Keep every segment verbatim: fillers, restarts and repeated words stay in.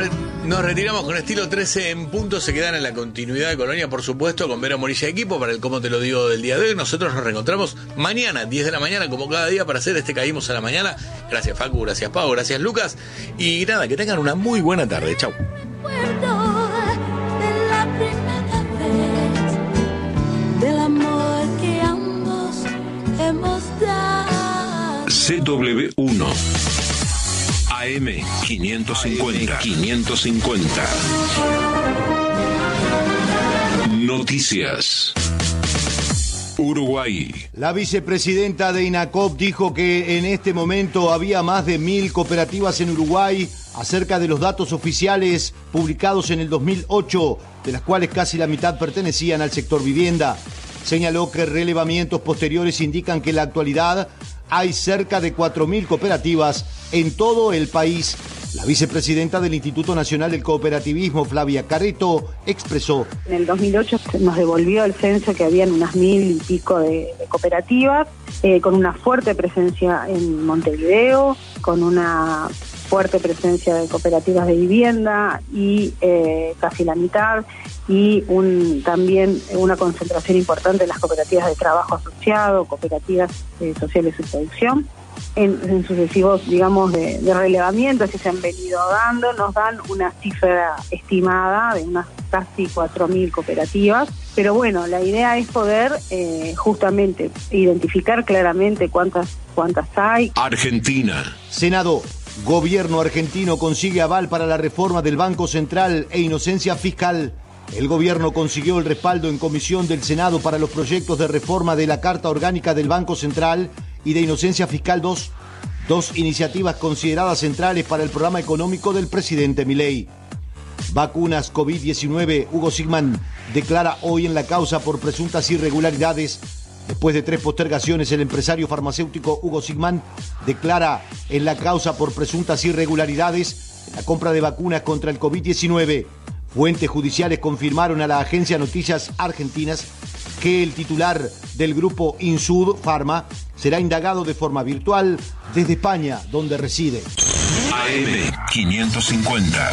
re- nos retiramos con estilo trece en punto. Se quedan en la continuidad de Colonia, por supuesto, con Vero Morilla y equipo para el Cómo Te Lo Digo del día de hoy. Nosotros nos reencontramos mañana, diez de la mañana, como cada día, para hacer este Caímos a la Mañana. Gracias, Facu, gracias, Pau, gracias, Lucas. Y nada, que tengan una muy buena tarde. Chau. C W uno A M quinientos cincuenta quinientos cincuenta Noticias. Uruguay. La vicepresidenta de INACOP dijo que en este momento había más de mil cooperativas en Uruguay, acerca de los datos oficiales publicados en el dos mil ocho, de las cuales casi la mitad pertenecían al sector vivienda. Señaló que relevamientos posteriores indican que en la actualidad hay cerca de cuatro mil cooperativas en todo el país. La vicepresidenta del Instituto Nacional del Cooperativismo, Flavia Carreto, expresó: en el dos mil ocho nos devolvió el censo que habían unas mil y pico de, de cooperativas, eh, con una fuerte presencia en Montevideo, con una fuerte presencia de cooperativas de vivienda y eh, casi la mitad, y un, también una concentración importante de las cooperativas de trabajo asociado, cooperativas eh, sociales de producción. En, en sucesivos, digamos, de, de relevamientos que se han venido dando, nos dan una cifra estimada de unas casi cuatro mil cooperativas. Pero bueno, la idea es poder eh, justamente identificar claramente cuántas, cuántas hay. Argentina. Senado. Gobierno argentino consigue aval para la reforma del Banco Central e inocencia fiscal. El gobierno consiguió el respaldo en comisión del Senado para los proyectos de reforma de la Carta Orgánica del Banco Central y de Inocencia Fiscal dos, dos iniciativas consideradas centrales para el programa económico del presidente Milei. Vacunas COVID diecinueve. Hugo Sigman declara hoy en la causa por presuntas irregularidades. Después de tres postergaciones, el empresario farmacéutico Hugo Sigman declara en la causa por presuntas irregularidades en la compra de vacunas contra el COVID diecinueve. Fuentes judiciales confirmaron a la agencia Noticias Argentinas que el titular del grupo Insud Pharma será indagado de forma virtual desde España, donde reside. A M quinientos cincuenta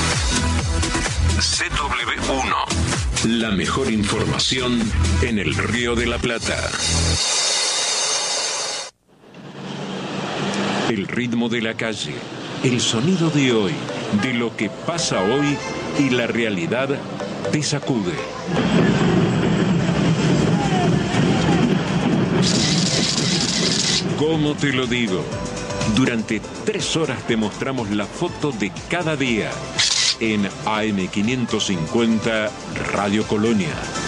C W uno. La mejor información en el Río de la Plata. El ritmo de la calle, el sonido de hoy, de lo que pasa hoy y la realidad te sacude. ¿Cómo te lo digo? Durante tres horas te mostramos la foto de cada día en A M quinientos cincuenta Radio Colonia.